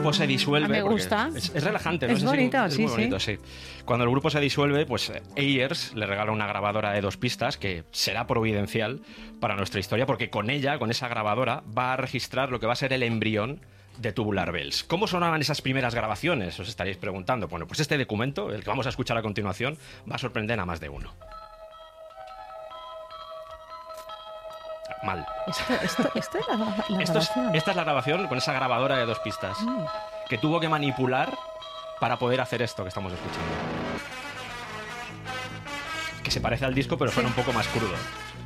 grupo se disuelve... Me porque gusta. Es relajante, ¿no? Es bonito, es sí, muy bonito, sí. Cuando el grupo se disuelve, pues Ayers le regala una grabadora de 2 pistas que será providencial para nuestra historia, porque con ella, con esa grabadora, va a registrar lo que va a ser el embrión de Tubular Bells. ¿Cómo sonaban esas primeras grabaciones? Os estaréis preguntando. Bueno, pues este documento, el que vamos a escuchar a continuación, va a sorprender a más de uno. Mal. Esto es la grabación. Esta es la grabación con esa grabadora de 2 pistas que tuvo que manipular para poder hacer esto que estamos escuchando. Que se parece al disco, pero suena un poco más crudo.